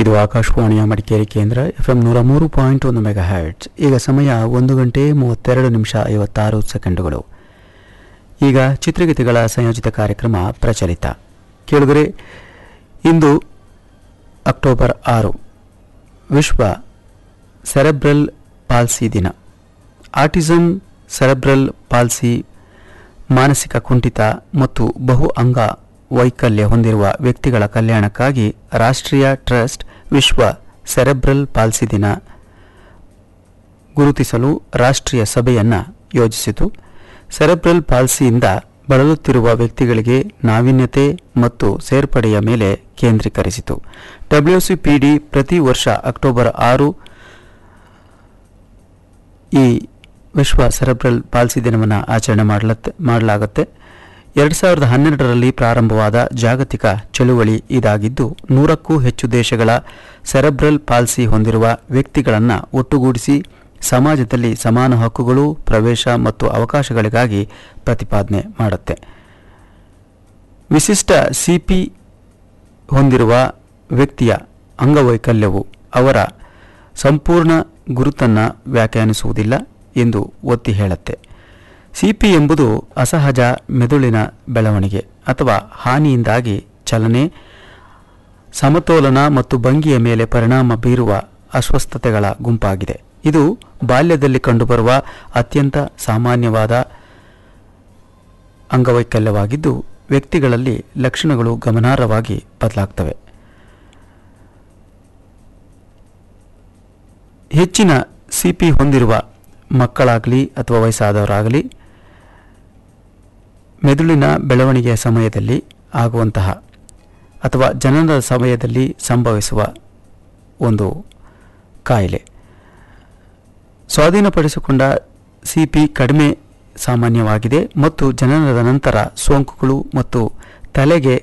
ಇದು ಆಕಾಶವಾಣಿಯ ಮಡಿಕೇರಿ ಕೇಂದ್ರ ಎಫ್ಎಂ 103.1 ಮೆಗಾಹರ್ಟ್ಜ್. ಈಗ ಸಮಯ 1:32:56. ಈಗ ಚಿತ್ರಗೀತೆಗಳ ಸಂಯೋಜಿತ ಕಾರ್ಯಕ್ರಮ ಪ್ರಚಲಿತ. ಕೇಳಿದರೆ, ಇಂದು ಅಕ್ಟೋಬರ್ 6 ವಿಶ್ವ ಸೆರೆಬ್ರಲ್ ಪಾಲ್ಸಿ ದಿನ. ಆಟಿಸಮ್, ಸೆರೆಬ್ರಲ್ ಪಾಲ್ಸಿ, ಮಾನಸಿಕ ಕುಂಠಿತ ಮತ್ತು ಬಹು ಅಂಗ ವೈಕಲ್ಯ ಹೊಂದಿರುವ ವ್ಯಕ್ತಿಗಳ ಕಲ್ಯಾಣಕ್ಕಾಗಿ ರಾಷ್ಟ್ರೀಯ ಟ್ರಸ್ಟ್ ವಿಶ್ವ ಸೆರೆಬ್ರಲ್ ಪಾಲ್ಸಿ ದಿನ ಗುರುತಿಸಲು ರಾಷ್ಟ್ರೀಯ ಸಭೆಯನ್ನು ಯೋಜಿಸಿತು. ಸೆರೆಬ್ರಲ್ ಪಾಲ್ಸಿಯಿಂದ ಬಳಲುತ್ತಿರುವ ವ್ಯಕ್ತಿಗಳಿಗೆ ನಾವೀನ್ಯತೆ ಮತ್ತು ಸೇರ್ಪಡೆಯ ಮೇಲೆ ಕೇಂದ್ರೀಕರಿಸಿತು. WCPD ಪ್ರತಿ ವರ್ಷ ಅಕ್ಟೋಬರ್ 6 ಈ ವಿಶ್ವ ಸೆರೆಬ್ರಲ್ ಪಾಲ್ಸಿ ದಿನವನ್ನು ಆಚರಣೆ ಮಾಡಲಾಗುತ್ತೆ. 2012ರಲ್ಲಿ ಪ್ರಾರಂಭವಾದ ಜಾಗತಿಕ ಚಳುವಳಿ ಇದಾಗಿದ್ದು, 100ಕ್ಕೂ ಹೆಚ್ಚು ದೇಶಗಳ ಸೆರೆಬ್ರಲ್ ಪಾಲ್ಸಿ ಹೊಂದಿರುವ ವ್ಯಕ್ತಿಗಳನ್ನು ಒಟ್ಟುಗೂಡಿಸಿ ಸಮಾಜದಲ್ಲಿ ಸಮಾನ ಹಕ್ಕುಗಳು, ಪ್ರವೇಶ ಮತ್ತು ಅವಕಾಶಗಳಿಗಾಗಿ ಪ್ರತಿಪಾದನೆ ಮಾಡುತ್ತೆ. ವಿಶಿಷ್ಟ CP ಹೊಂದಿರುವ ವ್ಯಕ್ತಿಯ ಅಂಗವೈಕಲ್ಯವು ಅವರ ಸಂಪೂರ್ಣ ಗುರುತನ್ನು ವ್ಯಾಖ್ಯಾನಿಸುವುದಿಲ್ಲ ಎಂದು ಒತ್ತಿ ಹೇಳುತ್ತೆ. CP ಎಂಬುದು ಅಸಹಜ ಮೆದುಳಿನ ಬೆಳವಣಿಗೆ ಅಥವಾ ಹಾನಿಯಿಂದಾಗಿ ಚಲನೆ, ಸಮತೋಲನ ಮತ್ತು ಭಂಗಿಯ ಮೇಲೆ ಪರಿಣಾಮ ಬೀರುವ ಅಸ್ವಸ್ಥತೆಗಳ ಗುಂಪಾಗಿದೆ. ಇದು ಬಾಲ್ಯದಲ್ಲಿ ಕಂಡುಬರುವ ಅತ್ಯಂತ ಸಾಮಾನ್ಯವಾದ ಅಂಗವೈಕಲ್ಯವಾಗಿದ್ದು, ವ್ಯಕ್ತಿಗಳಲ್ಲಿ ಲಕ್ಷಣಗಳು ಗಮನಾರ್ಹವಾಗಿ ಬದಲಾಗ್ತವೆ. ಹೆಚ್ಚಿನ CP ಹೊಂದಿರುವ ಮಕ್ಕಳಾಗಲಿ ಅಥವಾ ವಯಸ್ಸಾದವರಾಗಲಿ ಮೆದುಳಿನ ಬೆಳವಣಿಗೆಯ ಸಮಯದಲ್ಲಿ ಆಗುವಂತಹ ಅಥವಾ ಜನನದ ಸಮಯದಲ್ಲಿ ಸಂಭವಿಸುವ ಒಂದು ಕಾಯಿಲೆ. ಸ್ವಾಧೀನಪಡಿಸಿಕೊಂಡ CP ಕಡಿಮೆ ಸಾಮಾನ್ಯವಾಗಿದೆ ಮತ್ತು ಜನನದ ನಂತರ ಸೋಂಕುಗಳು ಮತ್ತು ತಲೆಗೆ